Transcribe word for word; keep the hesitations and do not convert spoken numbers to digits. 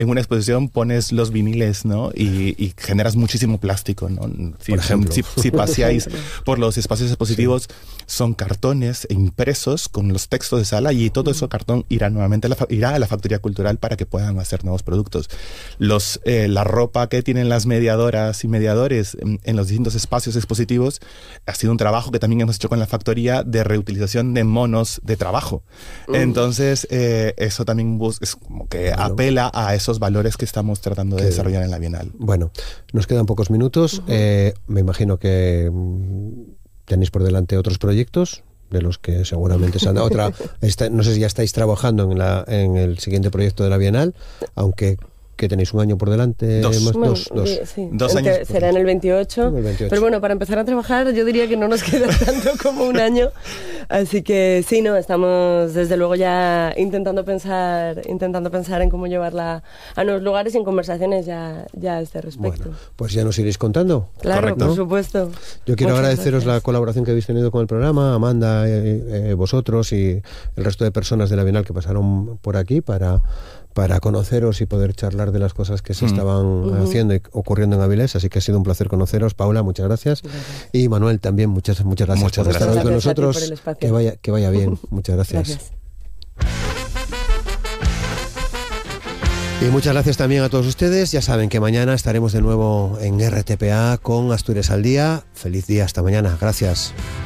en una exposición pones los viniles, ¿no? Y, y generas muchísimo plástico, ¿no? Sí, por ejemplo, si, si paseáis por los espacios expositivos, sí. son cartones impresos con los textos de sala y todo ese cartón irá nuevamente a la, irá a la factoría cultural para que puedan hacer nuevos productos. Los, eh, la ropa que tienen las mediadoras y mediadores en, en los distintos espacios expositivos ha sido un trabajo que también hemos hecho con la factoría de reutilización de monos de trabajo. Uh. Entonces, eh, eso también bus- es como que bueno. apela a esos valores que estamos tratando de que, desarrollar en la Bienal. Bueno, nos quedan pocos minutos. Uh-huh. Eh, me imagino que tenéis por delante otros proyectos de los que seguramente se han dado otra. Está, no sé si ya estáis trabajando en, la, en el siguiente proyecto de la Bienal, aunque que tenéis un año por delante. Dos. Más, bueno, dos, dos. Sí. dos años. Ente, será en el veintiocho, en el veintiocho. Pero bueno, para empezar a trabajar yo diría que no nos queda tanto como un año. Así que sí, no, estamos desde luego ya intentando pensar, intentando pensar en cómo llevarla a nuevos lugares y en conversaciones ya, ya a este respecto. Bueno, pues ya nos iréis contando. Claro, correcto, por supuesto. Yo quiero Muchas agradeceros gracias. la colaboración que habéis tenido con el programa, Amanda, eh, eh, vosotros y el resto de personas de la Bienal que pasaron por aquí para... para conoceros y poder charlar de las cosas que se mm. estaban uh-huh. haciendo y ocurriendo en Avilés, así que ha sido un placer conoceros. Paula, muchas gracias. gracias. Y Manuel también, muchas muchas gracias muchas por gracias. estar hoy con nosotros. Por que vaya que vaya bien. Muchas gracias. gracias. Y muchas gracias también a todos ustedes. Ya saben que mañana estaremos de nuevo en R T P A con Asturias al Día. Feliz día, hasta mañana. Gracias.